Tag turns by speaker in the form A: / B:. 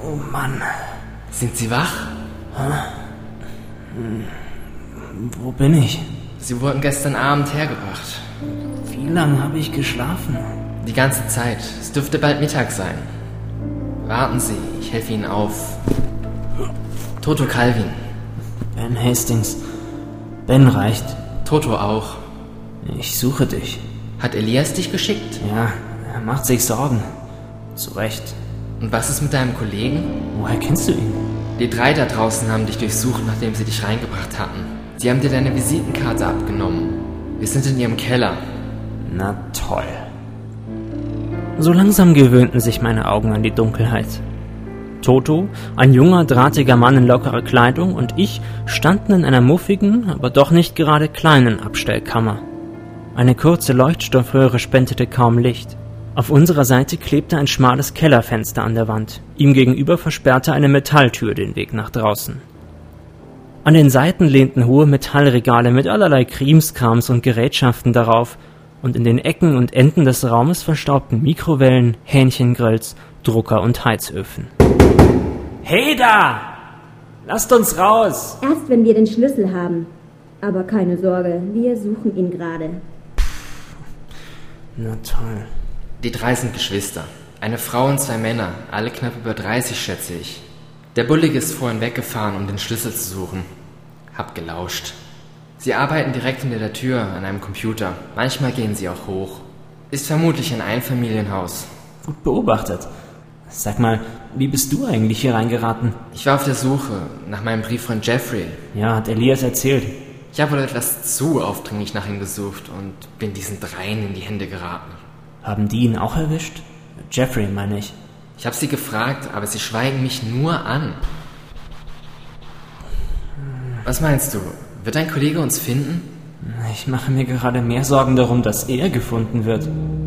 A: Oh Mann.
B: Sind Sie wach?
A: Wo bin ich?
B: Sie wurden gestern Abend hergebracht.
A: Wie lange habe ich geschlafen?
B: Die ganze Zeit. Es dürfte bald Mittag sein. Warten Sie, ich helfe Ihnen auf. Toto Calvin.
A: Ben Hastings. Ben reicht.
B: Toto auch.
A: Ich suche dich.
B: Hat Elias dich geschickt?
A: Ja, er macht sich Sorgen. Zu Recht.
B: Und was ist mit deinem Kollegen?
A: Woher kennst du ihn?
B: Die 3 da draußen haben dich durchsucht, nachdem sie dich reingebracht hatten. Sie haben dir deine Visitenkarte abgenommen. Wir sind in ihrem Keller.
A: Na toll. So langsam gewöhnten sich meine Augen an die Dunkelheit. Toto, ein junger, drahtiger Mann in lockerer Kleidung, und ich standen in einer muffigen, aber doch nicht gerade kleinen Abstellkammer. Eine kurze Leuchtstoffröhre spendete kaum Licht. Auf unserer Seite klebte ein schmales Kellerfenster an der Wand. Ihm gegenüber versperrte eine Metalltür den Weg nach draußen. An den Seiten lehnten hohe Metallregale mit allerlei Krimskrams und Gerätschaften darauf, und in den Ecken und Enden des Raumes verstaubten Mikrowellen, Hähnchengrills, Drucker und Heizöfen. Hey da! Lasst uns raus!
C: Erst wenn wir den Schlüssel haben. Aber keine Sorge, wir suchen ihn gerade.
A: Na toll.
B: Die 3 sind Geschwister. Eine Frau und 2 Männer, alle knapp über 30, schätze ich. Der Bullige ist vorhin weggefahren, um den Schlüssel zu suchen. Hab gelauscht. Sie arbeiten direkt hinter der Tür an einem Computer. Manchmal gehen sie auch hoch. Ist vermutlich ein Einfamilienhaus.
A: Gut beobachtet. Sag mal, wie bist du eigentlich hier reingeraten?
B: Ich war auf der Suche nach meinem Brieffreund Jeffrey.
A: Ja, hat Elias erzählt.
B: Ich habe wohl etwas zu aufdringlich nach ihm gesucht und bin diesen 3 in die Hände geraten.
A: Haben die ihn auch erwischt? Jeffrey, meine ich.
B: Ich habe sie gefragt, aber sie schweigen mich nur an. Was meinst du? Wird dein Kollege uns finden?
A: Ich mache mir gerade mehr Sorgen darum, dass er gefunden wird.